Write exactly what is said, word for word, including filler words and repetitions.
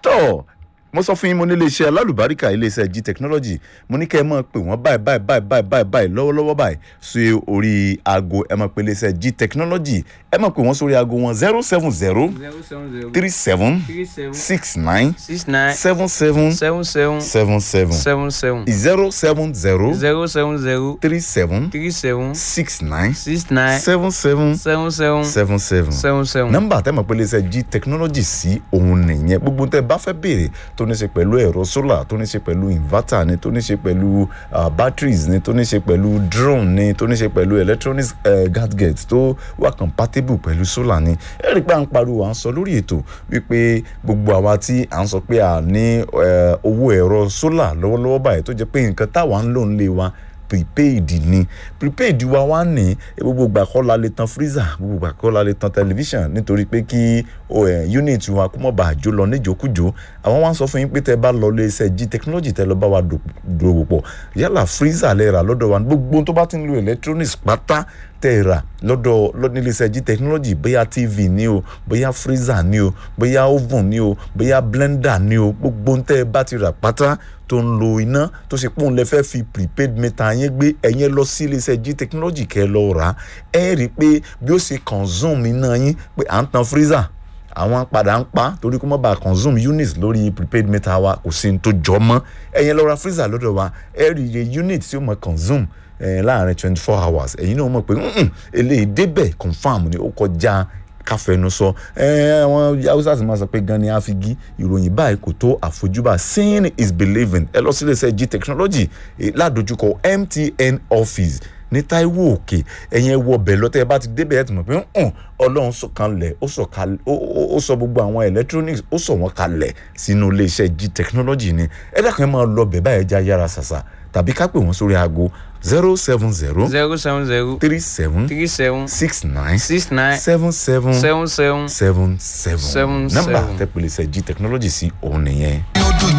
tó mo sọ fún yín mo ní iléeṣẹ́ alálùbáríkà iléeṣẹ́ G technology mo ní kẹ́ ẹ máa pè wọ́n báyìí báyìí báyìí báyìí báyìí báyìí lọ́wọ́lọ́wọ́ báyìí sí orí aago ẹ máa pè iléeṣẹ́ G technology ẹ máa pè wọ́n sórí aago wọn zero seven zero three seven six nine seven seven seven seven seven zero seven zero three seven six nine seven seven seven seven nọ́mbà tẹ́ máa pè iléeṣẹ́ G technology sí òun nìyẹn gbogbo tẹ́ bá fẹ́ béèrè tó ní ṣe pẹ̀lú ẹ̀rọ solar tó ní ṣe pẹ̀lú inverter ni tó ní ṣe pẹ̀lú batteries ni tó ní ṣe pẹ̀lú drone ni tó ní ṣe pẹ̀lú electronic uh, gadgets tó wà compatible pẹ̀lú solar ni ẹ rí pé à ń pariwo à ń sọ lórí ètò wípé gbogbo àwa tí à ń sọ pé à ní owó ẹ̀rọ solar lọ́wọ́lọ́wọ́ báyìí tó jẹ́ pé nǹkan táwa ń lò ń lé wa prepaid ni prepaid wa wá ní gbogbo ìgbà kọ́ la lè tan freezer gbogbo ìgbà kọ́ la lè tan television nítorí pé kí unit wa kó mọ̀ bá àjò lọ níjókújó àwọn wá ń sọ fún yín pé tẹ́ bá lọ lé iṣẹ́ G technology tẹ́ lọ bá wa dòwò pọ̀ yálà freezer lè rà lọ́dọ̀ wa gbogbo tó bá ti ń lo electronics pátá tẹ́ rà lọ́dọ̀ lọ́dọ̀ iléeṣẹ́ G technology bóyá tv ni o bóyá freezer ni o bóyá oven ni o bóyá blender ni o gbogbo tẹ́ bá ti rà pátá tó ń lo iná tó ṣe pé òun lè fẹ́ fi prepaid meter yẹn gbé ẹ̀yẹn lọ sí iléeṣẹ́ G technology kẹ́ lọ rà ẹ rí i pé bí ó ṣe consume iná yín pé à ń tan freezer àwọn padà ń pa torí kó má bàa consume units lórí prepaid meter wa kò sí ní tó jọ mọ́ ẹ̀yẹn lọ ra freezer lọ́dọ̀ wa ẹ rí iye unit tí ó mọ̀ consume eh, láàrin twenty four hours ẹ̀yin náà mọ̀ pé eléyìí débẹ̀ confam ni ó kọjá káfẹnusọ ẹ àwọn Hausa sì máa sọ pé gan ni àfigi ìròyìn báyìí kò tó àfojúbà seeing is believing ẹ lọ sí iléeṣẹ́ G technology ládojúkọ M T N office ní Táíwò Òkè ẹ̀yin ẹ wọ bẹ̀ lọ́tẹ̀ ẹ bá ti débẹ̀ ẹ ti mọ̀ pé hàn Ọlọ́run sọ̀kalẹ̀ ó sọ̀kalẹ̀ ó sọ gbogbo àwọn electronics ó sọ wọ́n kalẹ̀ sínú iléeṣẹ́ G technology ni ẹ dákun ẹ máa lọ bẹ̀ báyìí já yára ṣàṣà tàbí ká pè wọ́n sórí aago zero seven zero zero seven zero three seven three seven six nine six nine seven seven seven seven seven seven seven nọ́mbà seven. tẹ́ pè iléeṣẹ́ G technology sí òun nìyẹn.